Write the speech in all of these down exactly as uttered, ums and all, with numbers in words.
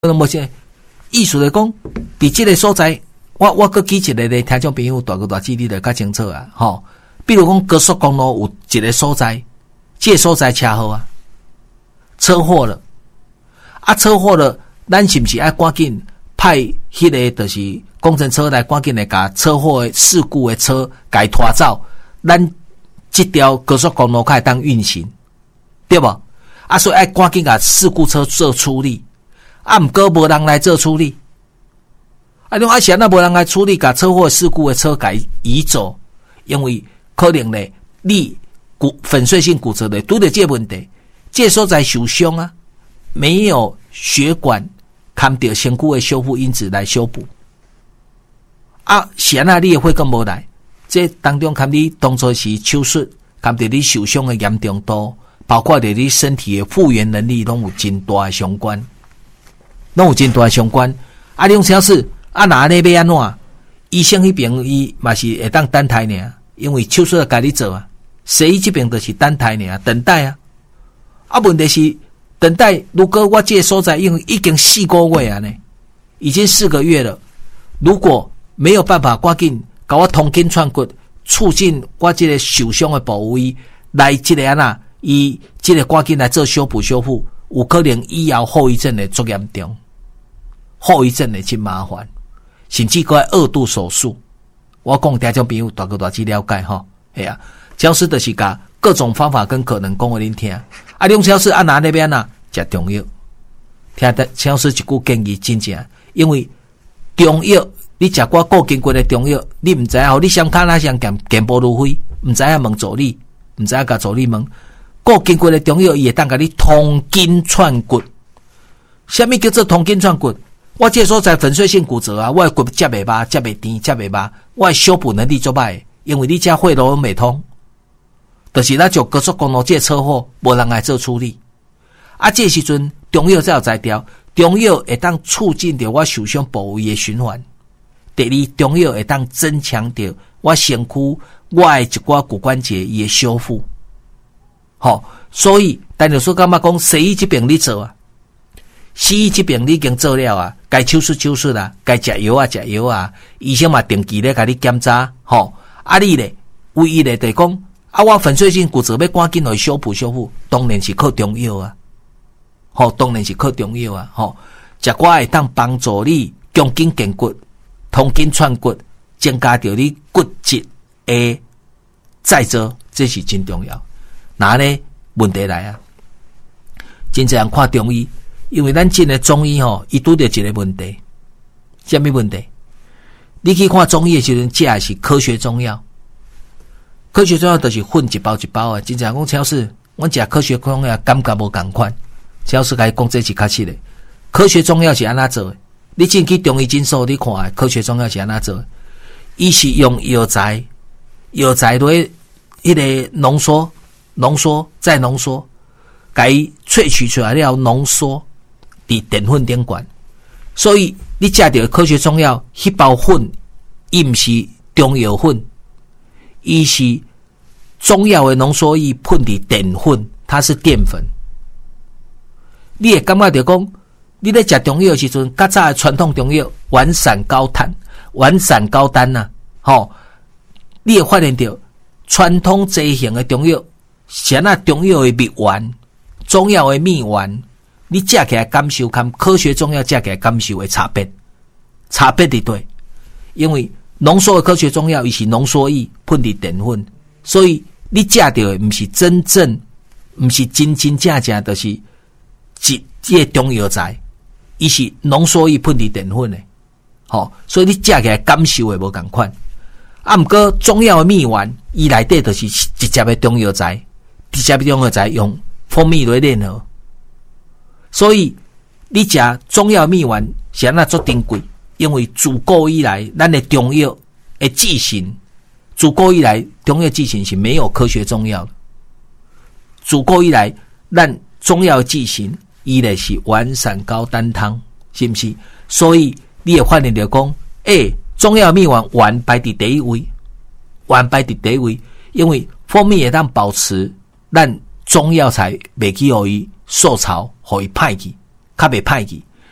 那么些意思来讲，伫即个所在，我我搁举一个咧，听众朋友大哥大姐你就较清楚啊，吼。比如讲高速公路有一个所在，这个所在车祸啊，车祸了，啊车祸了，咱是不是爱赶紧派迄个就是工程车来赶紧来甲车祸的事故的车甲伊拖走，咱这条高速公路开始当运行，对不？啊，所以爱赶紧甲事故车做处理，啊，毋过无人来做处理，啊，你啊是安那无人来处理，甲车祸事故的车甲伊移走，因为可能咧，你骨粉碎性骨折的拄到这个问题，这所在受伤啊，没有血管看到身躯的修复因子来修补，啊，是安那你的血管无来，这当中看你当作是手术，看到你受伤的严重度。包括对你身体的复原能力拢有真大的相关，拢有真大的相关。啊，你用超市啊，哪呢要安怎？医生迄边伊嘛是会当等待呢，因为手术要家己做啊。西医这边就是等待呢，等待啊。啊，问题是等待，如果我这个所在因为已经四个月啊呢，已经四个月了，如果没有办法赶紧搞我通筋串骨，促进我这个受伤的部位来这个安那。伊即个赶紧来做修补修复，有可能以后后遗症的足严重，后遗症的真麻烦，甚至搁二度手术。我讲听众朋友大个大致了解吼，系啊，超市就是甲各种方法跟可能讲互恁听。啊，用超市啊哪那边呐食中药，听得超市一句建议真正，因为中药你食过固经过的中药，你毋知影，你想看哪想健健步如飞，毋知影问助理，毋知影甲助理问。固经过的中药，伊会当甲你通筋串骨。什么叫做通筋串骨？我这所在粉碎性骨折啊，我的骨接袂巴，接袂甜，接袂巴，我的修补能力足歹，因为你这血路未通，就是咱就高速公路这车祸，无人来做处理。啊，这时阵中药才有才调，中药会当促进着我受伤部位的循环。第二，中药会当增强着我身躯我的一寡骨关节伊的修复。好，所以但是说感觉讲西医这边你做啊，西医这边你已经做了啊，该手术手术啊，该食药啊食药啊，医生嘛定期咧甲你检查，吼，啊你咧唯一咧就讲啊，我粉碎性骨折要赶紧来修补修复，当然是靠中药啊，吼，当然是靠中药啊，吼，食寡会当帮助你强筋健骨、通筋串骨，增加着你骨质的再造，这是真重要。那呢问题来啊，真正看中医，因为咱进的中医吼，伊拄着一个问题，什么问题？你去看中医的时阵，这也是科学中药，科学中药就是混一包一包啊。真正讲超市，我食科学中药感觉无共款，超市甲伊讲这是较实的。科学中药是安怎做的？你进去中医诊所，你看科学中药是安怎做的？伊是用药材，药材落迄个浓缩。浓缩再浓缩，甲伊萃取出来了，浓缩伫淀粉顶管。所以你食到科学中药，迄包粉，伊毋是中药粉，伊是中药的浓缩液喷伫淀粉，它是淀粉。你会感觉到讲，你咧食中药的时阵，较早的传统中药丸散高碳、丸散高丹呐、啊，吼，你会发现到传统这一型的中药。像那中药的蜜丸、中药的蜜丸，你食起来感受跟科学中药食起来感受的差别，差别伫对。因为浓缩的科学中药伊是浓缩液喷伫淀粉，所以你食到的毋是真正，毋是真真正正，就是一这个中药材，伊是浓缩液喷伫淀粉的，吼，所以你食起来感受的无共款。啊，毋过中药的蜜丸，伊内底就是直接的中药材。直接中药材用蜂蜜来炼合，所以你食中药蜜丸是安那做珍贵，因为自古以来咱的中药的剂型，自古以来中药剂型是没有科学中药的。自古以来，咱中药剂型伊咧是丸散高丹汤，是不是？所以你会发现到讲，诶、欸，中药蜜丸丸排伫第一位，丸排伫第一位，因为蜂蜜会当保持。咱中药材袂去互伊受潮，互伊歹去，较袂歹去。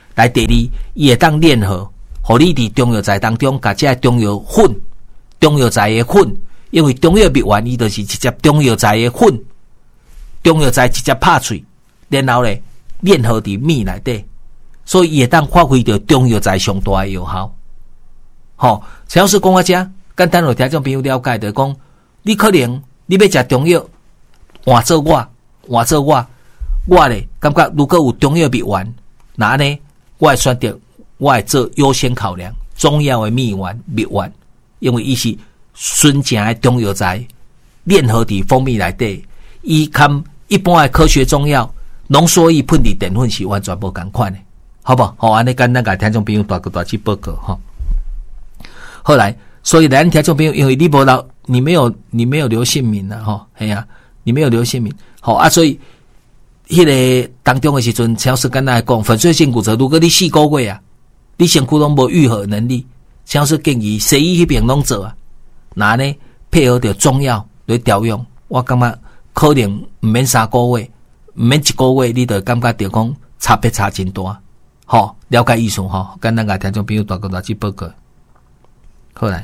来第二，伊会当练好，互你伫中药材当中，甲这中药粉、中药材的粉，因为中药蜜丸伊就是直接中药材的粉，中药材直接拍碎，然后咧练好伫米内底，所以伊会当发挥着中药材上大的药效。吼，陈老师讲啊，遮简单，互听众朋友了解着讲，你可能你要食中药，换做我，换做我，我咧感觉如果有中药蜜丸，那呢，我会选择我会做优先考量中药的蜜丸蜜丸，因为伊是纯正的中药材，炼合伫蜂蜜内底，伊跟一般的科学中药浓缩液喷伫淀粉是完全无同款的，好不好？好，安尼简单甲听众朋友大个大去报告哈。后来，所以咱听众朋友，因为你无留，你没有，你没有留姓名啊，哈，系啊，你没有留姓名，好啊，所以迄个当中的时阵，陈老师跟大家讲，粉碎性骨折，如果你四个月啊，你身躯拢无愈合能力，陈老师建议西医迄边拢做啊，那呢配合着中药来调用，我感觉可能唔免三个月，唔免一个月，你就感觉着讲差别差真大，好，了解意思哈，跟咱个听众朋友大个大去报告。后来，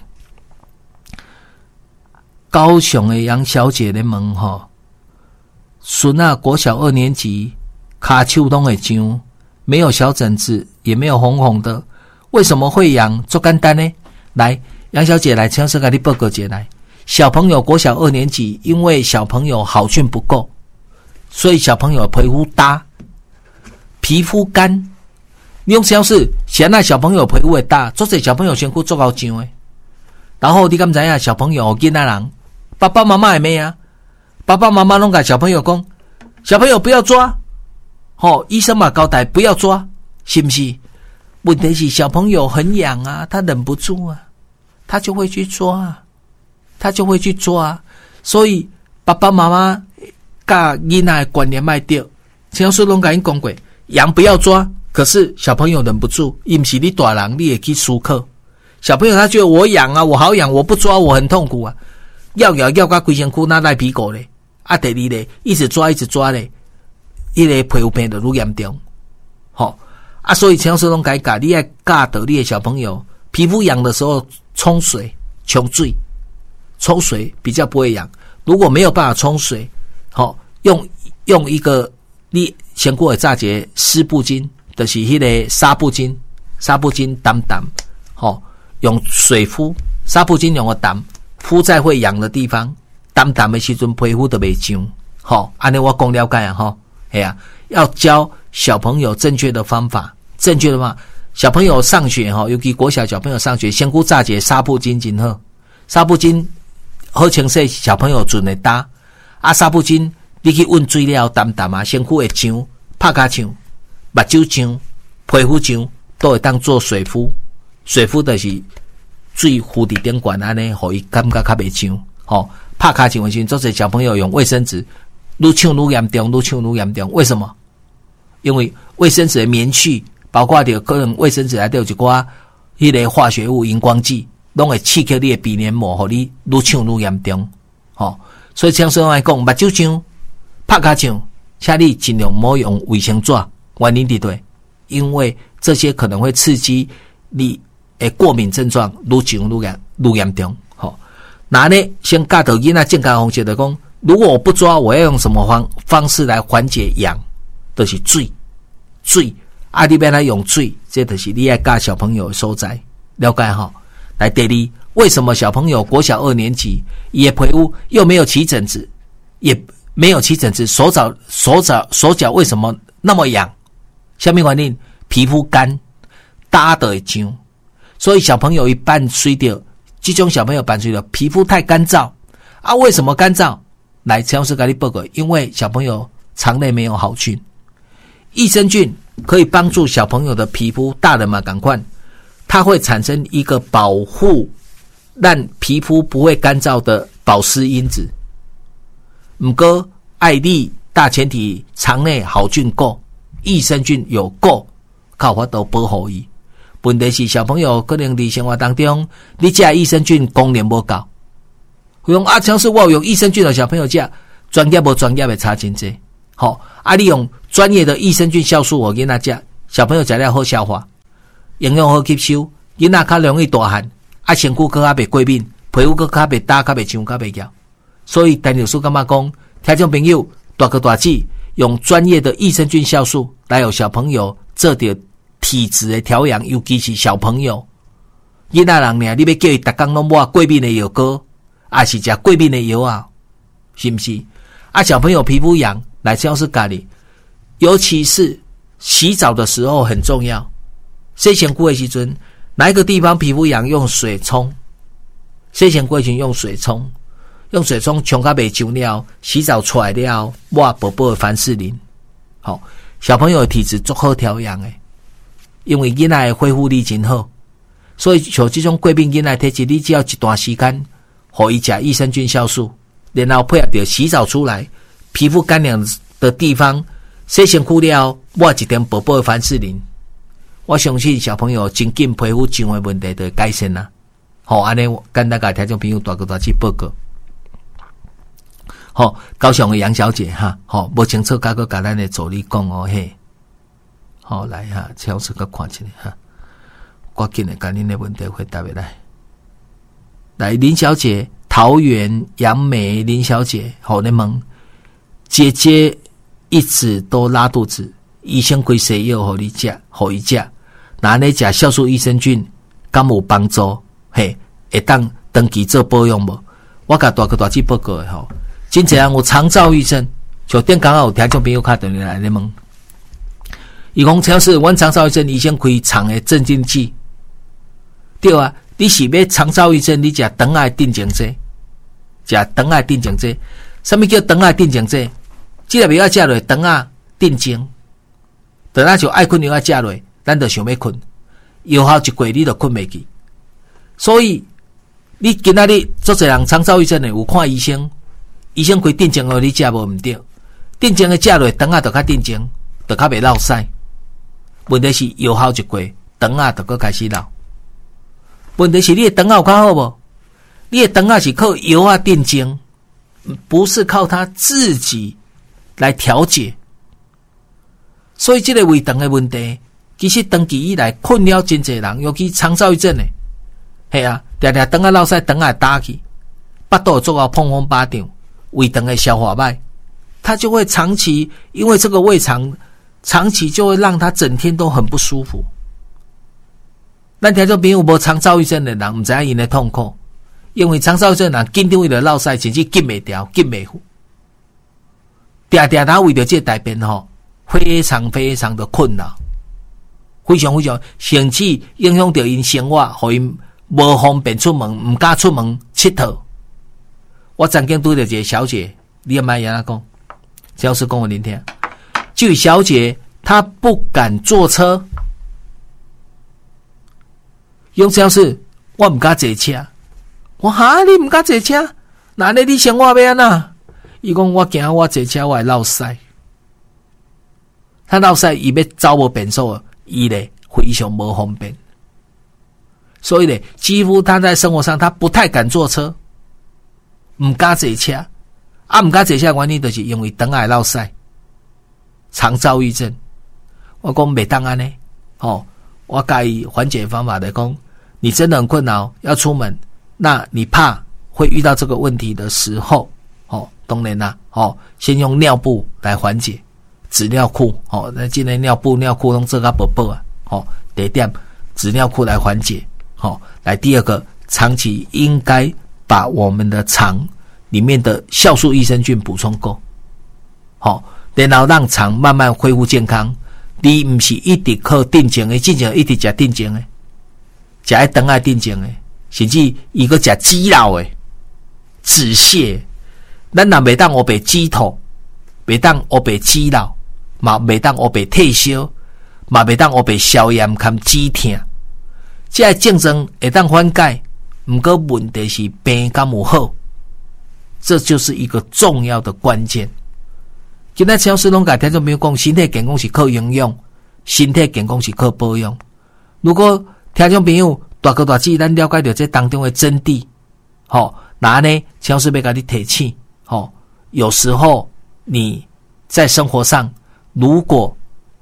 高雄的杨小姐咧问吼，孙啊，国小二年级，骹手拢会痒，没有小疹子，也没有红红的，为什么会痒？做简单呢？来，杨小姐来，陈老师给你报告一下来。小朋友国小二年级，因为小朋友好菌不够，所以小朋友皮肤搭，皮肤干。你用陈老师，现在小朋友皮肤会搭，做些小朋友身躯做够痒的。然后你敢知影小朋友囡仔人，爸爸妈妈也没啊，爸爸妈妈拢甲小朋友讲，小朋友不要抓，吼、哦，医生嘛交代不要抓，是不是？问题是小朋友很痒啊，他忍不住啊，他就会去抓啊，他就会去抓啊，所以爸爸妈妈甲囡仔的观念卖对，陈老师拢甲因讲过，痒不要抓，可是小朋友忍不住，伊不是你大人，你也去思考。小朋友他觉得我痒啊，我好痒，我不抓我很痛苦啊，咬咬咬到规身躯那赖皮狗咧，啊第二咧，一直抓一直抓咧，伊个皮肤病就愈严重，好啊，所以陈老师拢改教，你要教导你的小朋友，皮肤痒的时候冲水、冲水、冲水比较不会痒。如果没有办法冲水，好用用一个你先过的炸节湿布巾，就是迄个纱布巾，纱布巾淡淡，好。用水敷，纱布巾用个淡，敷在会痒的地方，淡淡的时阵皮肤都袂痒。好，安尼我讲了解啊，哈，哎呀，要教小朋友正确的方法，正确的方法。小朋友上学哈，尤其国小小朋友上学，先顾炸节纱布巾真好，纱布巾好清洗，小朋友准会搭。啊，纱布巾你去温水了淡淡啊，身躯会痒，拍骹痒，目睭痒，皮肤痒，都会当做水敷。水敷的是水敷伫顶管安尼，互伊感觉较袂痒。吼，拍骹痒的时阵，做些小朋友用卫生纸，愈呛愈严重，愈呛愈严重。为什么？因为卫生纸的棉絮，包括着可能卫生纸内底有一寡迄个化学物、荧光剂，拢会刺激你的鼻黏膜，互你愈呛愈严重。吼，所以像说来讲，目睭痒、拍骹痒，请你尽量莫用卫生纸。原因伫对，因为这些可能会刺激你。诶，过敏症状愈痒愈严愈严重，好，那呢，先教导囡仔健康方式的讲，如果我不抓，我要用什么方方式来缓解痒？就是水，水，啊，你要来用水，这就是你要教小朋友的所在，了解哈？来，第二，为什么小朋友国小二年级也皮肤又没有起疹子，也没有起疹子，手脚手脚手脚为什么那么痒？下面原因，皮肤干，搭的痒。所以小朋友一伴随着这种小朋友伴随着皮肤太干燥啊，为什么干燥？来，陈老师给你报告，因为小朋友肠内没有好菌，益生菌可以帮助小朋友的皮肤，大人嘛赶快，它会产生一个保护，让皮肤不会干燥的保湿因子。不过爱丽大前提肠内好菌够，益生菌有够，靠法度保护伊。问题是小朋友可能在生活当中，你吃益生菌功能不够。用啊，像是我有用益生菌的小朋友吃，专业无专业的差真济。好，啊，你用专业的益生菌酵素我给他吃， 小朋友食了好消化，营养好吸收，囡仔较容易大汉，啊身躯较袂过敏，皮肤较较袂焦，较袂痒，较袂痒。所以陈老师感觉讲，听众朋友大哥大姐用专业的益生菌酵素来有小朋友做着体质的调养，尤其是小朋友。囡仔人呢，你要叫伊逐工拢抹过敏的药膏，还是食过敏的药啊？是不是？啊，小朋友皮肤痒，来教师咖喱，尤其是洗澡的时候很重要。洗身躯的时阵，哪一个地方皮肤痒，用水冲。洗身躯前用水冲，用水冲冲到袂上了，洗澡出来了，抹薄薄的凡士林。好，小朋友的体质足好调养诶，因为囡仔的恢复力真好，所以像这种过敏囡仔体质，你只要一段时间，给伊吃益生菌酵素，然后配合着洗澡出来，皮肤干痒的地方，洗身躯了，抹一点薄薄的凡士林。我相信小朋友真紧皮肤痒的问题就会改善啦。好，安尼跟大家听众朋友大哥大姐报告。好，高雄的杨小姐哈，好，无清楚，甲个甲咱的助理讲哦嘿。好，来哈，超市个看一下哈，赶紧的，甲恁的问题回答回来。来，林小姐，桃园杨梅林小姐，好，你问姐姐一直都拉肚子，医生开西药互你食，互伊食，那你食酵素益生菌，敢有帮助？嘿，会当长期做保养无？我甲大哥大姐报告的吼，真侪人有肠躁郁症，就顶刚好有听众朋友打电话来咧问，伊讲超市阮肠躁郁症医生开肠的镇静剂，对啊，你是要肠躁郁症，你食肠癌镇静剂，食肠癌镇静剂，什么叫肠癌镇静剂？即个药食落肠癌镇静，等下就爱困药食落，咱就想要困，药效一过你就困袂去。所以你今仔日做侪人肠躁郁症的有看医生，医生开镇静药你食无毋对，镇静的食落肠仔就较镇静，就较袂落屎。问题是药效一过，肠仔就搁开始落。问题是你的肠仔有较好无？你的肠仔是靠药啊镇静，不是靠它自己来调节。所以这个胃肠的问题，其实长期以来困扰真侪人，尤其肠躁郁症的。系啊，常常肠仔落屎，肠仔打去，腹肚做到碰风巴掌，胃肠的消化歹，他就会长期因为这个胃肠，长期就会让他整天都很不舒服。咱听众朋友无肠躁郁症的人，唔知影因的痛苦，因为肠躁郁症的人紧张为了落屎，甚至禁袂掉，禁袂住，常常他为了这大便吼，非常非常的困扰，非常非常，甚至影响到因生活，互因无方便出门，唔敢出门佚佗。我曾经拄到一个小姐，你也卖安怎讲？教师讲我聆听，这位小姐她不敢坐车，用教师我唔敢坐车。我哈，你唔敢坐车？那你你生活要安怎？伊讲我惊我坐车我会落屎。他落屎，伊要走无便所，伊咧非常无方便。所以呢，几乎他在生活上他不太敢坐车，唔敢坐车，啊唔敢坐车原因就是因为肠癌落屎，肠躁郁症。我讲袂当安尼，哦，我介意缓解方法来讲，你真的很困扰要出门，那你怕会遇到这个问题的时候，哦，当然啦，哦，先用尿布来缓解，纸尿裤，哦，那今天尿布尿裤拢做较薄薄啊，哦，第一点纸尿裤来缓解。好，来第二个，长期应该把我们的肠里面的酵素益生菌补充够，好，然后让肠慢慢恢复健康。你不是一直靠镇静的，镇静一直吃镇静的，吃一肠仔镇静的，甚至伊个吃鸡肉的、止泻，咱若袂当黑白鸡头，袂当黑白鸡肉，嘛袂当黑白退烧，嘛袂当黑白消炎含止痛。这个症状会当缓解，不过问题是病敢有好，这就是一个重要的关键。今天超市拢甲听众朋友讲，身体健康是靠营养，身体健康是靠保养。如果听众朋友大哥大姐，咱了解到这当中的真谛，好、哦，那呢，超市要甲你提醒，好、哦，有时候你在生活上，如果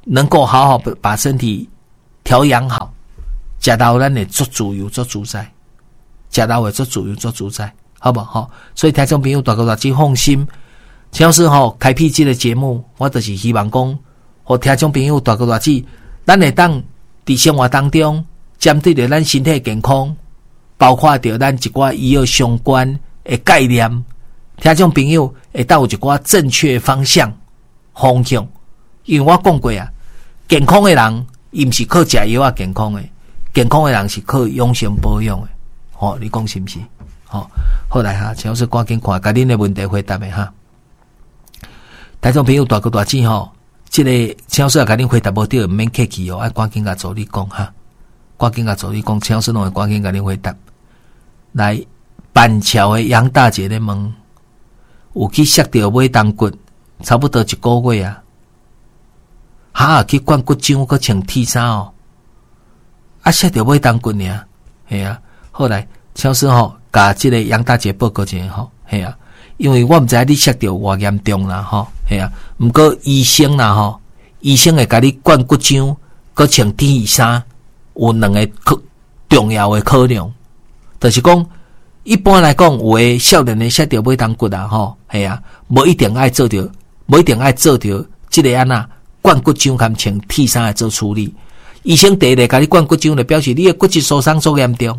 能够好好把身体调养好，食到咱会做自由做自在，食到会做自由做自在，好不好？所以听众朋友大家大家放心，像是吼开辟这个节目，我就是希望讲，互听众朋友大家大家，咱会当伫生活当中针对着咱身体健康，包括着咱一寡医药相关的概念，听众朋友会当有一寡正确方向方向。因为我讲过啊，健康的人伊毋是靠食药啊健康的，健康的人是靠养生保养的。吼、哦，你讲是毋是？吼、哦，好来哈，请老师赶紧看，甲恁的问题回答的哈。听众朋友大哥大姐吼，这个请老师甲恁回答无对，毋免客气哦，爱赶紧甲助理讲哈，赶紧甲助理讲，请老师拢会赶紧甲恁回答。来，板桥的杨大姐咧问，有去摔到尾当骨，差不多一个月啊。哈，去灌骨漿，搁穿 T 衫哦，啊，摔到尾当骨尔，系啊。后来，超市吼，甲即个杨大姐报告一下吼，系啊。因为我毋知你摔到偌严重啦，吼，系啊。毋过医生啦，吼，医生会甲你灌骨漿，搁穿 T 衫，有两个考重要的考量，就是讲，一般来讲，有诶少年诶摔到尾当骨啊，吼，系啊，无一定爱做着，无一定爱做着即个安那。灌骨漿含穿 T 衫来做处理，医生第一个甲你灌骨漿，就表示你的骨质疏松足严重，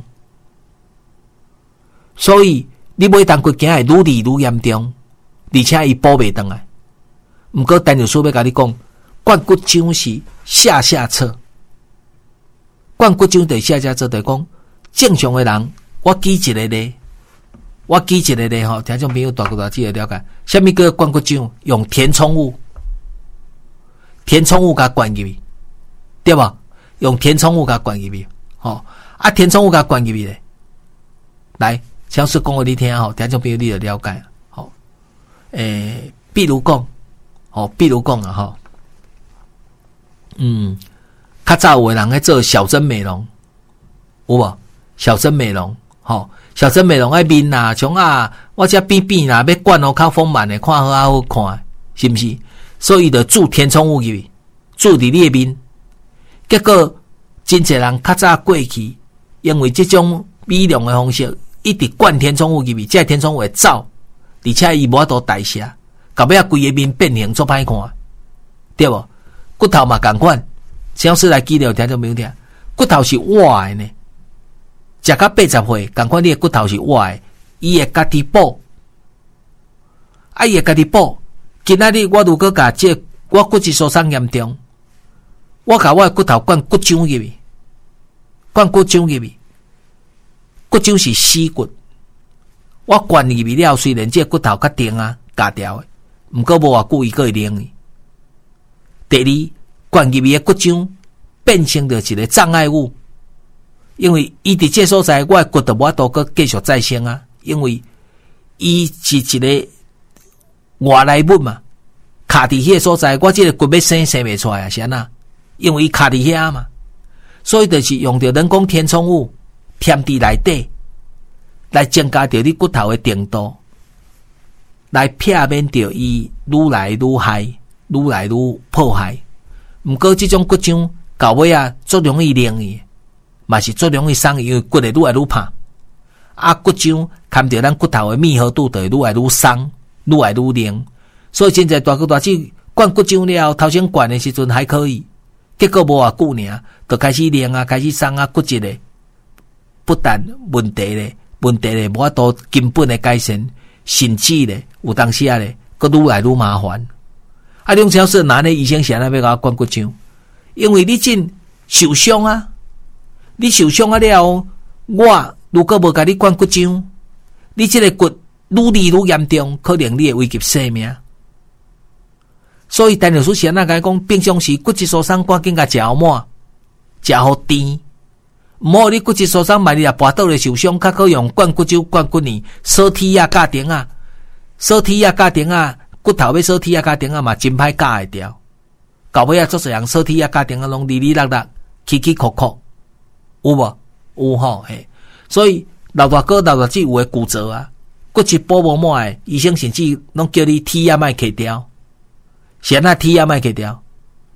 所以你尾当骨惊会愈嚟愈严重，而且伊补袂回来。毋过陈律师要甲你讲，灌骨漿是下下策，灌骨漿对下下策，就是讲正常的人，我举一个例，我举一个例吼，听众朋友大家大家了解，什么叫灌骨漿？用填充物。填充物甲灌入去，对吧？用填充物甲灌入去，吼、哦、啊！填充物甲灌入去咧，来，像是讲互你听吼，听众朋友你就了解，吼、哦，诶，比如讲，吼、哦，比如讲啊，吼，嗯，较早有诶人咧做小针美容，有无？小针美容，吼、哦，小针美容爱面啊，像啊，我遮边边啦，要灌哦较丰满诶，看好啊好看，是毋是？所以就注填充物入去，注伫你面，结果真侪人较早过去，因为这种美容的方式，一直灌填充物入去，这填充物会走，而且伊无法度代谢，到尾啊规个面变形足歹看，对无？骨头嘛共款，小师来记了听众朋友听，骨头是活的呢，食到八十岁，共款你的骨头是活的，伊会家己补，啊伊会家己补。今仔日我如果甲这我骨质疏松严重，我甲我的骨头灌骨浆入去，灌骨浆入去，骨浆是死骨，我灌入去了，虽然这骨头较硬啊，夹掉的，毋过无偌久伊个会灵去。第二，灌入去的骨浆变成着一个障碍物，因为伊伫这所在，我的骨头无法度搁继续再生啊，因为伊是一个。外来物嘛，卡伫迄个所在，我这个骨要生生袂出来啊，是安那？因为伊卡伫遐嘛，所以就是用着人工填充物添伫内底，来增加着你骨头的硬度，来避免着伊愈来愈害，愈来愈破坏。毋过这种骨浆到尾啊，足容易灵去，嘛是足容易伤，因为骨会愈来愈怕。啊，骨浆含着咱骨头的密合度，就会愈来愈伤。愈来愈灵，所以现在大哥大姐灌骨浆了，头先灌的时阵还可以，结果无偌久呢，就开始灵啊，开始伤啊，骨质的，不但问题咧，问题咧无法度根本的改善，甚至咧有当时啊咧，佮愈来愈麻烦。啊，两小时哪呢？医生想要要甲我灌骨浆，因为你真受伤啊，你受伤啊了，我如果无甲你灌骨浆，你这个骨。愈嚟愈严重，可能你会危及生命。所以陈律师先那甲讲，平常时骨质疏松赶紧甲食好满，食好甜，毋好你骨质疏松，万一啊跋倒咧受伤，较可用灌骨酒、灌骨泥、锁铁啊、架钉啊、锁铁啊、架钉啊，骨头要锁铁啊、架钉啊嘛，真歹架会掉。到尾啊，做侪人锁铁啊、架钉啊，拢哩哩落落、起起哭哭，有无？有吼嘿。所以老大哥、老大姐有诶骨折啊。骨质补无满诶，医生甚至拢叫你铁啊莫去掉，先啊铁啊莫去掉，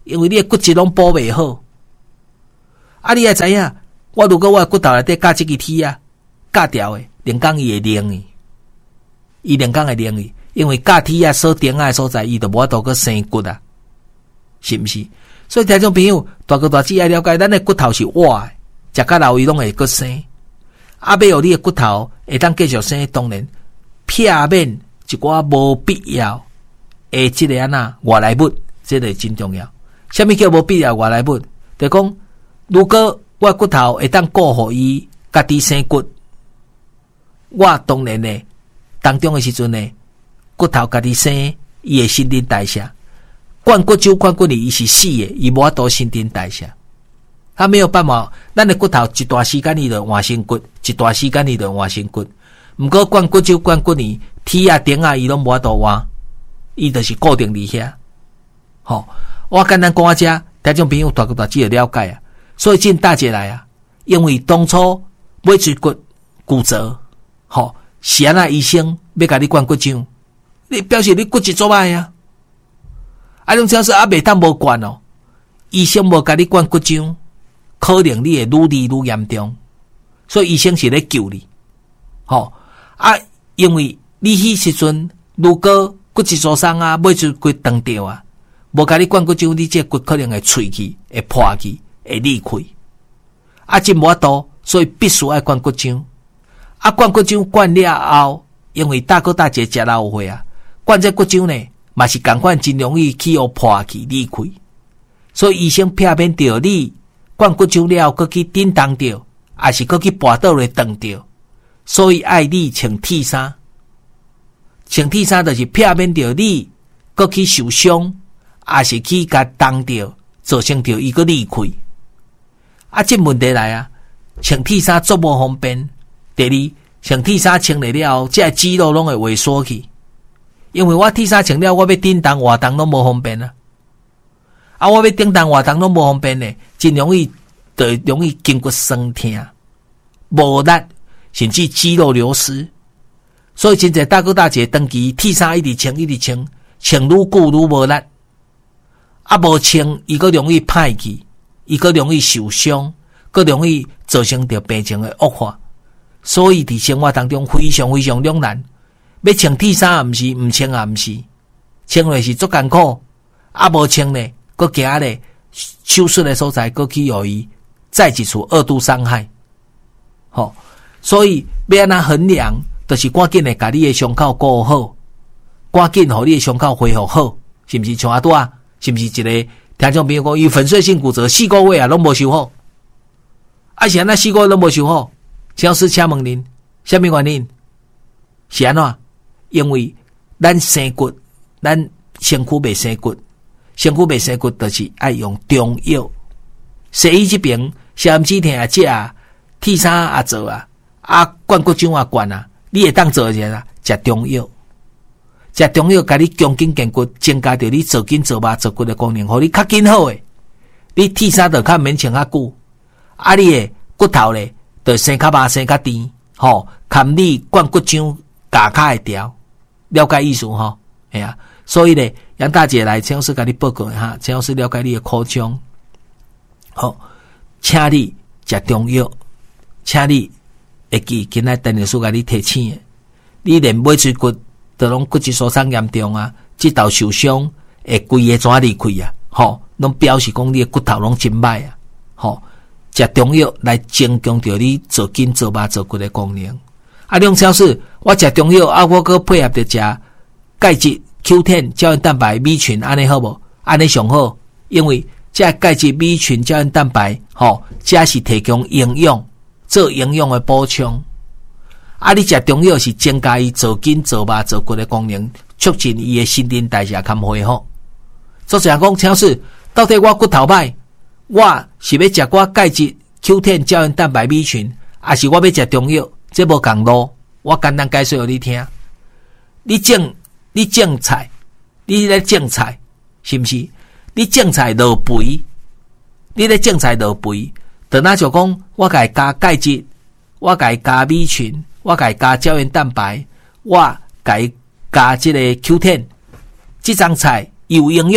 因为你的骨质拢补袂好。啊，你也知影，我如果我的骨头内底加这个铁啊，加掉的，连工伊会灵去，伊连工会灵去，因为加铁啊所顶爱所在，伊就无法度去生骨啊，是毋是？所以听众朋友，大哥大姐爱了解，咱的骨头是活的，食甲老伊拢会去生。啊，要有你的骨头会当继续生，当然避免一寡无必要诶，即个安那外来物，这个真重要。什么叫无必要外来物？就讲，如果我骨头会当顾互伊家己生骨，我当然呢，当中的时阵呢，骨頭家己生，伊的新陳代謝，灌骨酒、灌骨里伊是死的，伊无法度新陳代謝，他沒有辦法。咱的骨頭一段時間伊就換新骨，一段時間伊就換新骨。毋過灌骨酒、灌骨里鐵啊、釘啊，伊攏無法度換，伊就是固定伫遐。吼，我簡單講下，聽眾朋友大個大只要了解啊。所以進大節來啊，因為當初尾椎骨骨折，吼，是安那醫生要甲你灌骨酒。你表示你骨質做歹啊？啊，種只是啊，袂當無灌哦。醫生無甲你灌骨漿，可能你會愈嚟愈嚴重。所以醫生是咧救你，吼、哦、啊！因為你迄時陣如果骨質受傷啊，尾椎骨斷掉啊，無甲你灌骨漿，你這骨可能會碎去，會破去，會裂開。啊，真無法度，所以必須愛灌骨漿。啊，灌骨漿灌了後，因為大哥大姐食老歲啊。灌这骨漿呢，嘛是同款，真容易起互破去裂开，所以醫生避免着你灌骨漿了，佮去叮當着，還是佮去跋倒來斷着，所以愛你穿鐵衫，穿鐵衫就是避免着你佮去受傷，還是去甲當着，造成着伊個裂開。啊，這問題來啊，穿鐵衫足無方便。第二，穿鐵衫穿嚟了後，這肌肉攏會萎縮去。因為我鐵衫穿了，我要叮當活動都無方便啊！啊，我要叮當活動都無方便呢，真容易就容易筋骨酸痛、無力，甚至肌肉流失。所以真濟大哥大姐長期鐵衫一直穿一直穿，穿愈久愈無力。啊，無穿伊個容易歹去，伊個容易受傷，個容易造成着病情的惡化。所以佇生活當中非常非常兩難。要穿鐵衫也毋是，毋穿也毋是，穿落是足艱苦，啊無穿呢，閣驚咧手術的所在，閣去予伊再一次二度傷害。吼，所以要安怎衡量，就是趕緊的甲你的傷口顧好，趕緊互你的傷口恢復好，是毋是像阿拄啊？是毋是一個聽眾朋友講，伊粉碎性骨折四個月啊，攏無修好，啊是安那四個月攏無修好，蕭師請問恁，啥物原因？是安怎？因為咱生骨，咱身軀未生骨，身軀未生骨，就是愛用中藥。西醫這邊消炎止痛啊，食啊，鐵衫啊做啊，啊灌骨漿啊灌啊，你會當做者啦，食中藥，食中藥，甲你強筋健骨，增加着你做筋做肉做骨的功能，互你較緊好誒。你鐵衫就較免穿較久，啊你誒骨頭咧，就生較肉生較甜，吼，含你灌骨漿加較會調。了解意思吼，係啊，所以咧，楊大姐來，陳老師甲你報告一下，陳老師了解你的苦衷。好，請你食中藥，請你會記今仔陳老師甲你提醒的，你連尾椎骨都攏骨質疏鬆嚴重啊，這道受傷會規個怎離開啊？吼，攏表示講你的骨頭攏真歹啊！吼，食中藥來增強着你做筋做肉做骨的功能。啊，兩小時我食中藥啊，我閣配合着食鈣質、Q 十、膠原蛋白、B 群，安尼好無？安尼上好，因為這鈣質、B 群、膠原蛋白，吼，這是提供營養，做營養的補充。啊，你食中藥是增加伊做筋、做肉、做骨的功能，促進伊的新陳代謝較恢復。作者講，超市到底我骨頭歹，我是要食我鈣質、Q 十、膠原蛋白、B 群，還是我要食中藥？這無共路，我簡單解釋給你聽。你種你種菜，你咧種菜，是毋是？你種菜落肥，你咧種菜落肥，就那就講，我甲伊加鈣質，我甲伊加 B 群，我甲伊加膠原蛋白，我甲伊加即個 Q 十，即種菜有營養啊，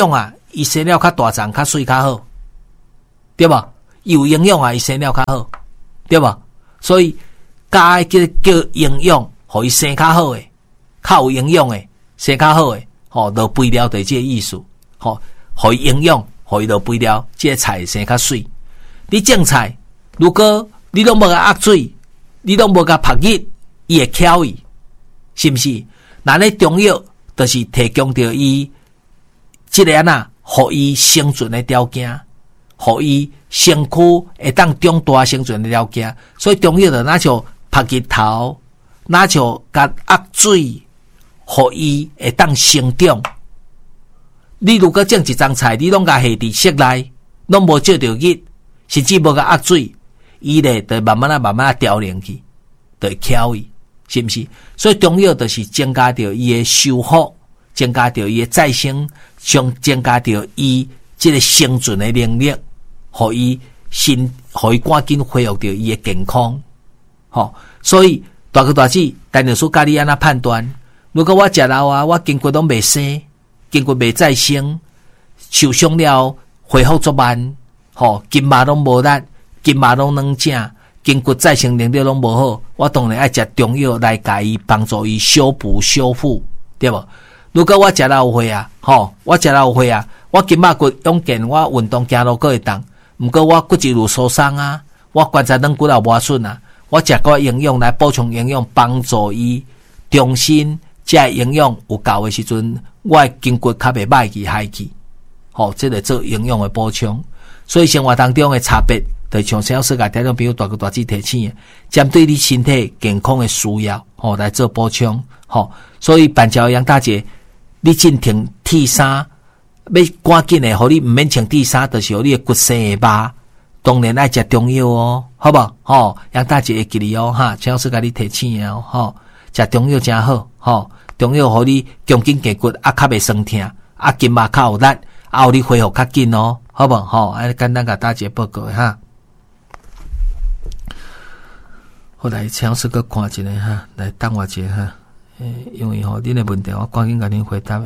伊生了较大张、较水较好，对吧？有营养啊，伊生了较好，对吧？所以加叫叫营养，互伊生较好诶，较有营养诶，生较好诶，吼，落肥料的这个意思，吼，互伊营养，互伊落肥料，这个菜生较水。你种菜，如果你拢无甲压水，你拢无甲拍热，伊会翘伊，是毋是？那咧中药就是提供着伊即个安那，互伊生存的条件，互伊身躯会当长大生存的条件。所以中药就哪像拍日头，哪像甲压水，互伊会当生长。你如果种一丛菜，你拢甲下伫室内，拢无照着热，甚至无甲压水，伊咧就慢慢啊慢慢啊凋零去，就会翘伊，是毋是？所以中药就是增加着伊诶修复，增加着伊诶再生，将增加着伊即个生存诶能力，互伊身，互伊赶紧恢复着伊诶健康。吼，所以大哥大姐，陈律师教你安怎判断？如果我食老啊，我筋骨拢未生，筋骨未再生，受伤了恢复足慢，吼，筋肉拢无力，筋肉拢软正，筋骨再生能力拢无好，我当然爱食中药来甲伊帮助伊修补修复，对无？如果我食老有血啊，吼，我食老有血啊，我筋肉骨勇健，我运动行路阁会当，毋过我骨质有受伤啊，我关节软骨也无顺啊，我食个营养来补充营养，帮助伊重新这营养有够的时阵，我的筋骨较袂歹去害去，吼，这个做营养的补充。所以生活当中的差别，就像小世界听众朋友大哥大姐提醒的，针对你身体健康的需要，吼来做补充，吼。所以板桥杨大姐，你进停T衫，要赶紧的，互你毋免穿T衫，就是互你的骨生会肉。当然爱食中药哦，好不好？吼，杨大姐会记你哦，哈，小世界你提醒哦，吼，食中药真好，吼，中药互你强筋健骨，啊较袂酸痛，啊筋肉较有力，啊互你恢复较紧哦。好不好？好，哎，简单甲大家报告哈。后来尝试个看一下哈，来等我一下哈。诶，因为吼恁的问题，我赶紧甲恁回答诶。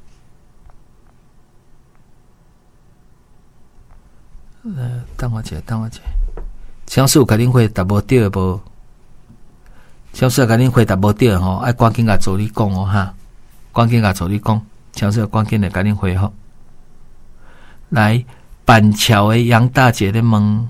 呃，等我一下，等我一下。尝试有甲恁回答无对诶无？尝试甲恁回答无对吼，爱赶紧甲助理讲哦哈，赶紧甲助理讲，尝试赶紧来甲恁回复。来。板桥的杨大姐咧问，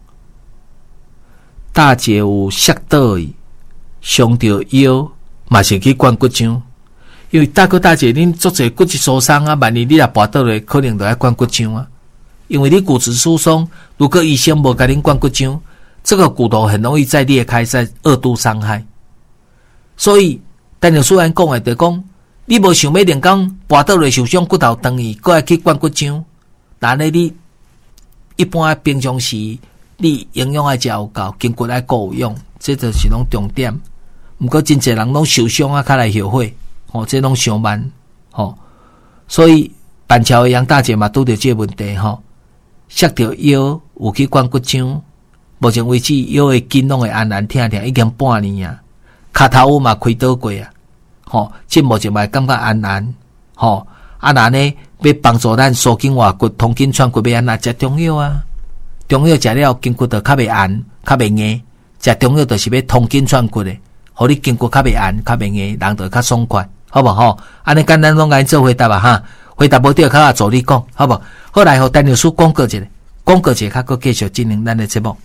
大姐有摔倒去，伤着腰，嘛是去灌骨浆。因为大哥大姐恁做者骨质疏松啊，万一你若跋倒咧，可能就要灌骨浆啊。因为你骨质疏松，如果医生无甲恁灌骨浆，这个骨头很容易再裂开，再二度伤害。所以，但是虽然讲诶，就讲你无想要连讲跋倒咧受伤骨头断去，搁爱去灌骨浆，那呢你？一般平常时，你营养爱食有够，筋骨爱够有用，这就是拢重点。毋过真侪人拢受伤啊，较来后悔，吼，这拢伤慢，吼。所以板桥的杨大姐嘛，拄着这个问题，吼，摔着腰有去灌骨浆，目前为止腰的筋拢会安安疼疼，已经半年啊，骹头嘛开刀过啊，吼，即目前嘛感觉安安，吼。啊，那呢要帮助咱疏筋活骨、通筋串骨，要安那食中药啊？中药食了筋骨就较袂硬、较袂硬。食中药就是要通筋串骨的，互你筋骨较袂硬、较袂硬，人就较爽快，好不好？安尼简单拢甲你做回答吧哈。回答无对，较助你讲，好不？好来，互陈律师广告一下，广告一下，较搁继续进行咱的节目。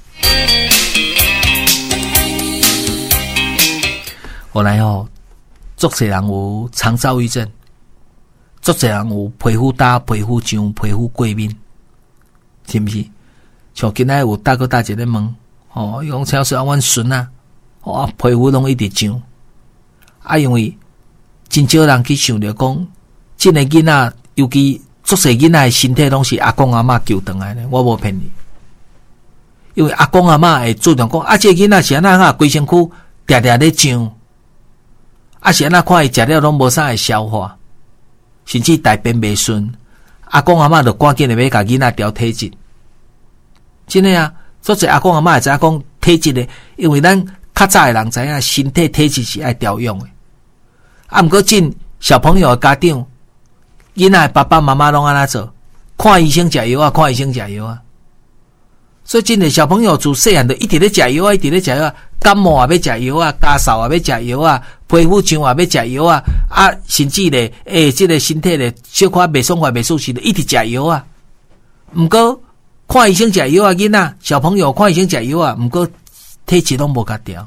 后来吼，足侪人有肠躁郁症。足侪人有皮肤焦、皮肤痒、皮肤过敏，是毋是？像今仔有大哥大姐咧问，哦，用超市啊，阮孙啊，哦，皮肤拢一直痒，啊，因为真少人去想着讲，这个囡仔，尤其足侪囡仔的身体拢是阿公阿嬷救回来的，我无骗你。因为阿公阿嬷会注重讲，啊，这个囡仔是安那哈，规身躯定定咧痒，啊，是安那看伊食了拢无啥会消化。甚至大便袂顺，阿公阿嬷就赶紧的要甲囡仔调体质。真诶啊，做者阿公阿嬷会知影讲体质的，因为咱较早的人知影身体体质是爱调养的。啊，毋过真小朋友的家长，囡仔爸爸妈妈拢安那做， 看医生食药啊，看医生食药啊。所以真的小朋友自细汉就一直咧食药啊，一直咧食药啊，感冒也要食药啊，咳嗽也要食药啊，皮肤痒也要食药啊，啊，甚至咧，诶、欸，这个身体咧小可袂爽快、袂舒适，一直食药啊。毋过看医生食药啊，囡仔小朋友看医生食药啊，毋过体质拢无甲调，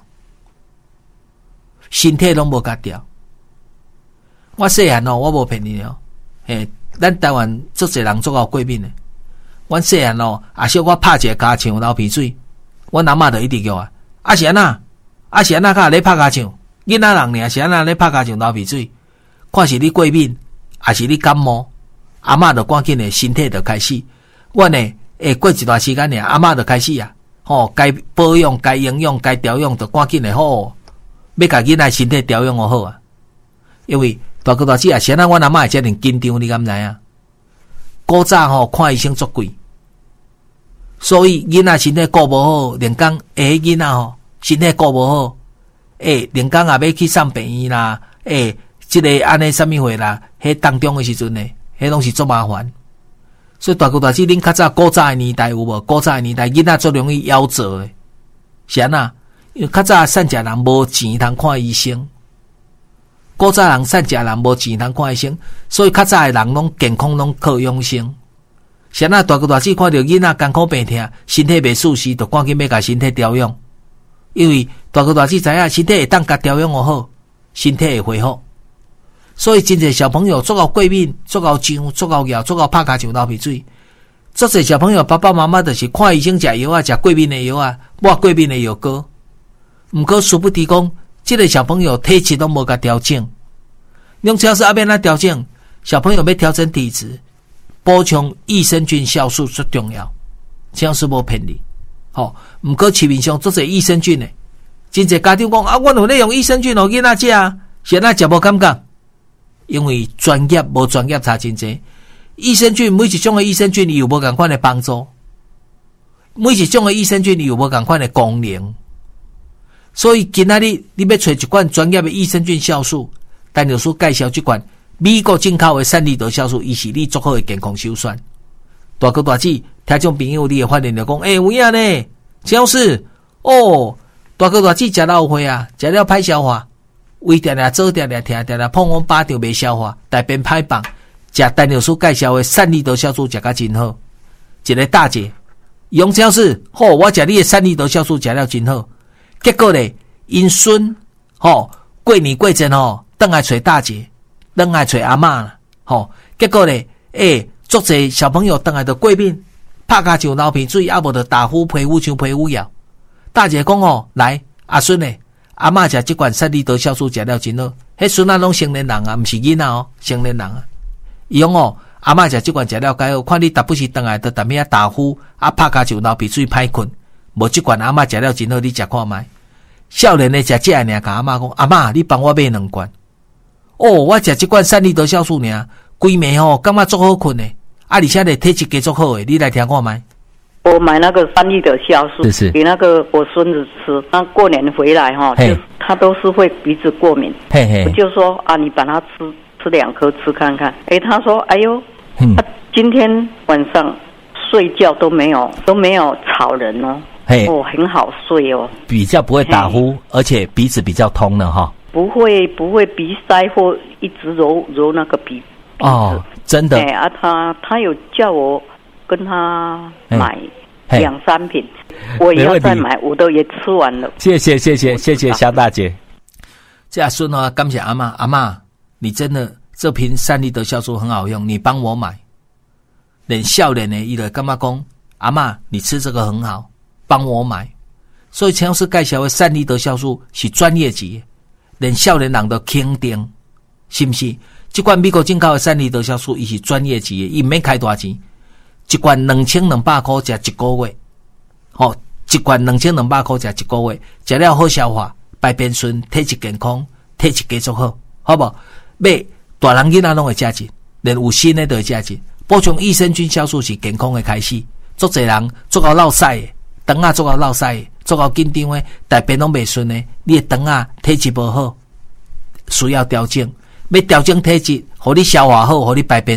身体拢无甲调。我细汉哦，我无骗你哦，嘿，咱台湾足侪人做到过敏的。阮细汉哦，啊小可拍一个骹枪流鼻水，阮阿嬷就一直叫我，啊是安那，啊是安那甲咧拍骹枪，囡仔人尔是安那咧拍骹枪流鼻水，看是你过敏，还是你感冒，阿嬷就赶紧的身体就开始，阮呢，诶过一段时间尔，阿嬷就开始啊，吼、哦，该保养、该营养、该调养，就赶紧的好，要甲囡仔身体调养好啊，因为大哥大姐啊，是安那阮阿嬷会遮尔紧张，你敢知影？古早吼看医生足贵，所以囡仔身体顾无好，连讲诶囡仔吼身体顾无好，诶连讲也要去上病院啦，诶即、這个安尼啥物货啦，迄当中诶时阵呢，迄拢是足麻烦。所以大哥大姐，恁较早古早诶年代有无？古早诶年代囡仔最容易夭折诶，是安那？因为较早善食人无钱通看医生。古早人善食人无钱通看医生，所以较早诶人拢健康拢靠养生。是那大哥大姐看到囡仔艰苦病痛，身体袂舒适，就赶紧要甲身体调养。因为大哥大姐知影身体会当甲调养好，身体会恢复。所以真侪小朋友做到过敏、做到痒、做到咬、做到拍骹枪流鼻水。做侪小朋友爸爸妈妈就是看医生食药啊，食过敏的药啊，抹过敏的药膏。毋过殊不知讲，这个小朋友体质都无甲调整。用超市阿边来调整，小朋友要调整体质，补充益生菌酵素最重要。超市无骗你，吼、哦。毋过市面上做侪益生菌的，真侪家长讲啊，我有咧用益生菌哦，囡仔食啊，是安食无感觉。因为专业无专业差真济，益生菌每一种的益生菌有无共款的帮助，每一种的益生菌有无共款的功能，所以今仔日你要找一罐专业的益生菌酵素，陈老师介绍这罐美国进口的善利德酵素，伊是你足好的健康首选。大哥大姐，听众朋友你会发现就讲，诶、欸，有影呢，超市哦，大哥大姐食老花啊，食了歹消化。胃定定做定定听定定碰我巴着袂消化，大便歹放，食陈老师介绍的善利德酵素食甲真好。一个大姐用超市，吼、哦，我食你的善利德酵素食了真好。结果咧，因孙吼过年过节吼，倒来找大姐，倒来找阿嬷啦，吼、哦。结果咧，诶、欸，足侪小朋友倒来就过敏，拍骹枪流鼻水，啊无就打呼皮肤像皮肤瘙。大姐讲哦，来阿孙咧。阿嬷食这罐善利德酵素食了真好，迄孙仔拢成年人啊，毋是囡仔哦，成年人啊。伊讲哦，阿嬷食这罐食了介好，看你逐不时倒来都逐物啊打呼，啊拍骹就流鼻水歹困，无这罐阿嬷食了真好，你食看觅。少年的食这尔，甲阿嬷讲，阿嬷你帮我买两罐。哦，我食这罐善利德酵素尔，规暝吼感觉足好困的，啊而且咧体质加足好的，你来听看觅。 我买那个三粒的酵素给那个我孙子吃，他过年回来哈，就他都是会鼻子过敏，嘿嘿我就说啊，你把它吃吃两颗吃看看。哎，他说，哎呦，嗯、他今天晚上睡觉都没有都没有吵人哦，嘿哦，很好睡哦， 比较不会打呼，而且鼻子比较通了哈， 不会不会鼻塞或一直揉揉那个鼻鼻子哦，真的。 哎啊，他他有叫我跟他买两三瓶，我也要再买，我都也吃完了。 谢谢谢谢谢谢肖大姐。这阿孙啊，感谢阿嬷，阿嬷，你真的这瓶善利德酵素很好用，你帮我买。连少年的伊就感觉讲，阿嬷你吃这个很好，帮我买。所以超市介绍的善利德酵素是专业级的，连少年人都肯定，是不是？这罐美国进口的善利德酵素，伊是专业级的，伊唔免开大钱。一罐两千两百块，食一个月，吼、哦！一罐两千两百块，食一个月，食了好消化，排便顺，体质健康，体质继续好，好不好？买大人囡仔拢会食进，连有新的都会食进。补充益生菌酵素是健康的开始。足侪人做到落屎的，肠仔做到落屎的，做到紧张的，大便拢袂顺的，你的肠仔体质无好，需要调整。要调整体质，互你消化好，互你排便顺，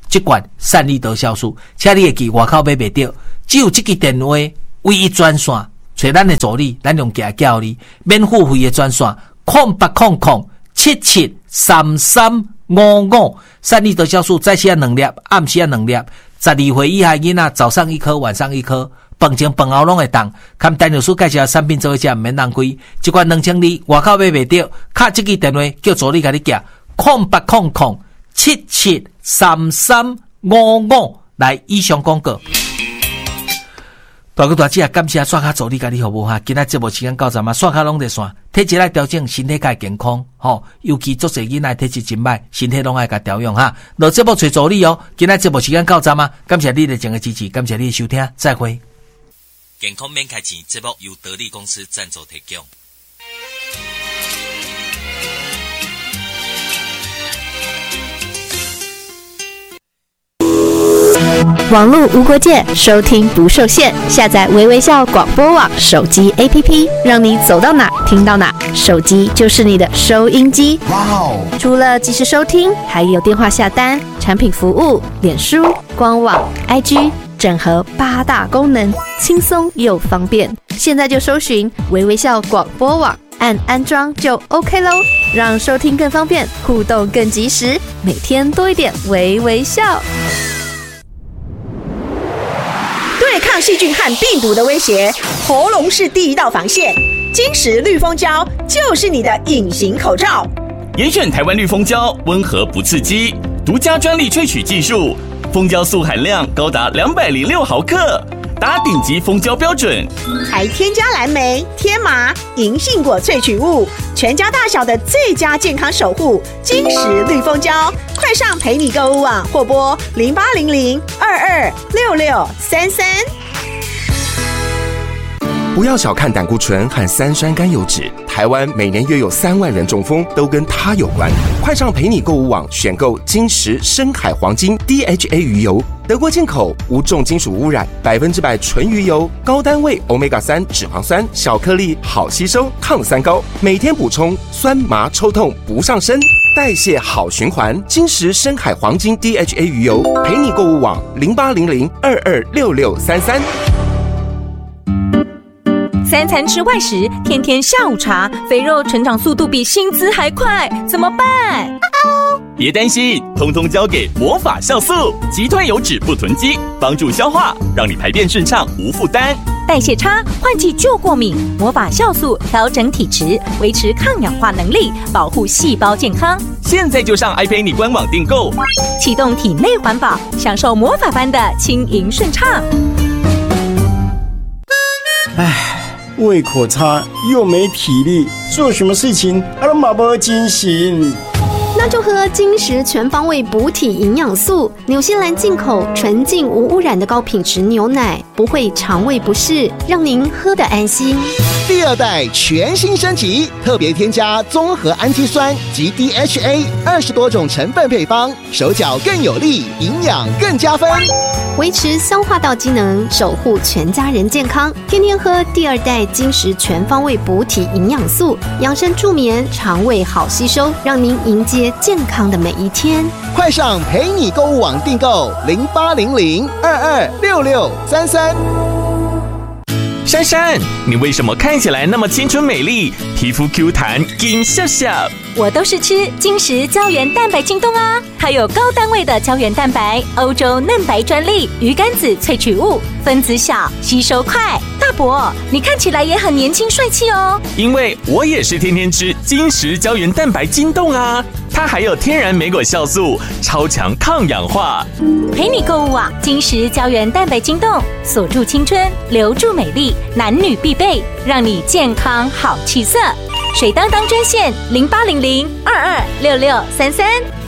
这款善利德酵素，请你会记外口买袂到，只有这个电话唯一专线，找咱的助理，咱用家叫你免付费的专线，空八空空七七三三五五，善利德酵素早时啊两粒，暗时啊两粒，十二岁以下囡仔早上一颗，晚上一颗。饭前饭后拢会当，看陈老师介绍产品做一下，免浪费。一罐两千二，外口买袂到，卡这个电话叫助理甲你寄，空八空空七七三三五五来以上广告。大哥大姐，感谢刷卡助理甲你服务哈，今仔节目时间到站嘛，刷卡拢在线，体质来调整，身体较健康吼，尤其做侪囡仔体质真歹，身体拢爱甲调养哈。落节目找助理哦，今仔节目时间到站嘛，感谢你的整个支持，感谢你的收听，再会。 健康免开钱，节目由得力公司赞助提供。 网络无国界，收听不受限。下载微微笑广播网手机 A P P， 让你走到哪听到哪。手机就是你的收音机。哇哦！除了即时收听，还有电话下单、产品服务、脸书、官网、I G。整合八大功能，轻松又方便。现在就搜寻微微笑广播网，按安装就 OK 咯，让收听更方便，互动更及时，每天多一点微微笑。 对抗细菌和病毒的威胁，喉咙是第一道防线。金石绿蜂胶就是你的隐形口罩。 严选台湾绿蜂胶，温和不刺激，独家专利萃取技术。蜂胶素含量高达两百零六毫克，达顶级蜂胶标准， 还添加蓝莓、天麻、银杏果萃取物，全家大小的最佳健康守护。金石绿蜂胶，快上陪你购物网或拨零八零零二二六六三三。 不要小看胆固醇和三酸甘油酯，台湾每年约有三万人中风，都跟它有关。快上陪你购物网选购金石深海黄金 D H A 鱼油，德国进口，无重金属污染，百分之百纯鱼油，高单位 欧米伽三 脂肪酸，小颗粒，好吸收，抗三高，每天补充，酸麻抽痛不上身，代谢好循环。金石深海黄金 D H A 鱼油，陪你购物网零八零零二二六六三三。 三餐吃外食，天天下午茶，肥肉成长速度比薪资还快，怎么办？ 别担心，通通交给魔法酵素，击退油脂不囤积，帮助消化，让你排便顺畅无负担。 代谢差，换季就过敏，魔法酵素调整体质，维持抗氧化能力，保护细胞健康。 现在就上爱陪你官网订购， 启动体内环保，享受魔法般的轻盈顺畅。 唉。胃口差又没体力，做什么事情啊都马不精神。 那就喝金石全方位补体营养素，纽西兰进口纯净无污染的高品质牛奶，不会肠胃不适，让您喝得安心。 第二代全新升级，特别添加综合氨基酸及 D H A 二十多种成分配方，手脚更有力，营养更加分， 维持消化道机能，守护全家人健康。天天喝第二代金石全方位补体营养素，养生助眠，肠胃好吸收，让您迎接健康的每一天。 快上陪你购物网订购零八零零二二六六三三。 珊珊，你为什么看起来那么青春美丽，皮肤 Q 弹，金笑笑？ 我都是吃金石胶原蛋白晶冻啊，还有高单位的胶原蛋白，欧洲嫩白专利，鱼肝子萃取物，分子小，吸收快。大伯，你看起来也很年轻帅气哦。 因为我也是天天吃金石胶原蛋白晶冻啊，它还有天然莓果酵素，超强抗氧化。 陪你购物网，金石胶原蛋白晶冻，锁住青春，留住美丽，男女必备，让你健康好气色。水当当专线零八零零二二六六三三。